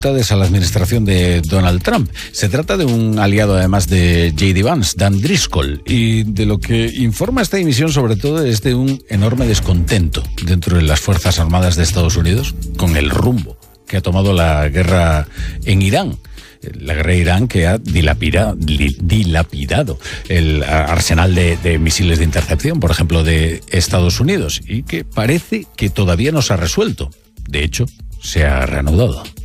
a la administración de Donald Trump. Se trata de un aliado además de J.D. Vance, Dan Driscoll, y de lo que informa esta emisión sobre todo es de un enorme descontento dentro de las Fuerzas Armadas de Estados Unidos con el rumbo que ha tomado la guerra en Irán. La guerra de Irán que ha dilapidado el arsenal de misiles de intercepción, por ejemplo, de Estados Unidos, y que parece que todavía no se ha resuelto. De hecho, se ha reanudado.